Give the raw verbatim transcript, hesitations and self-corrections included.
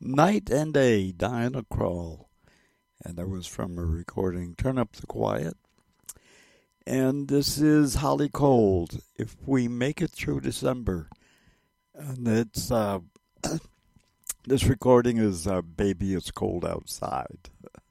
Night and Day, Diana Krall. And that was from a recording, Turn Up the Quiet. And this is Holly Cold, If We Make It Through December. And it's, uh, this recording is uh, Baby It's Cold Outside.